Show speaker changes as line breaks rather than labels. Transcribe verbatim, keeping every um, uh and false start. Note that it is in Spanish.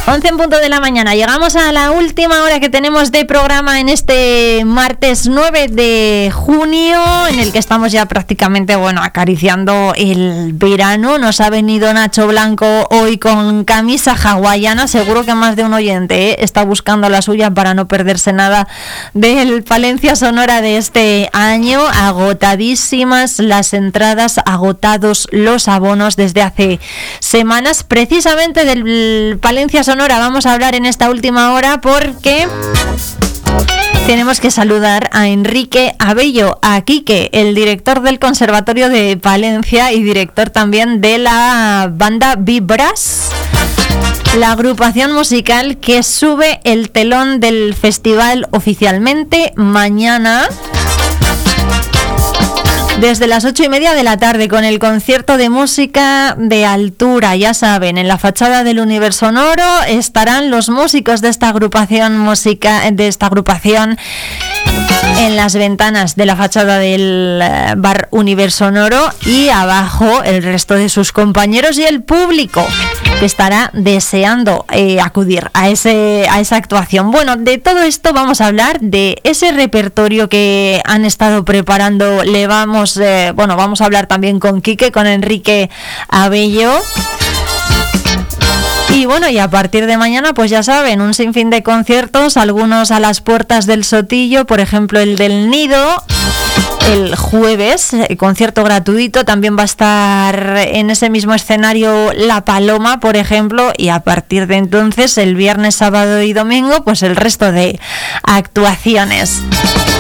once en punto de la mañana. Llegamos a la última hora que tenemos de programa en este martes nueve de junio, en el que estamos ya prácticamente, bueno, acariciando el verano. Nos ha venido Nacho Blanco hoy con camisa hawaiana. Seguro que más de un oyente ¿eh? está buscando la suya para no perderse nada del Palencia Sonora de este año. Agotadísimas las entradas, agotados los abonos desde hace semanas. Precisamente del Palencia Sonora vamos a hablar en esta última hora porque tenemos que saludar a Enrique Abello, a Quique, el director del Conservatorio de Palencia y director también de la banda Vibras, la agrupación musical que sube el telón del festival oficialmente mañana desde las ocho y media de la tarde, con el concierto de música de altura. Ya saben, en la fachada del Universo Sonoro estarán los músicos de esta agrupación música de esta agrupación en las ventanas de la fachada del bar Universo Sonoro, y abajo el resto de sus compañeros y el público que estará deseando eh, acudir a ese a esa actuación. Bueno, de todo esto vamos a hablar, de ese repertorio que han estado preparando. Le vamos, eh, bueno, vamos a hablar también con Quique, con Enrique Abello. Y bueno, y a partir de mañana, pues ya saben, un sinfín de conciertos, algunos a las puertas del Sotillo, por ejemplo el del Nido, el jueves, concierto gratuito. También va a estar en ese mismo escenario La Paloma, por ejemplo, y a partir de entonces, el viernes, sábado y domingo, pues el resto de actuaciones.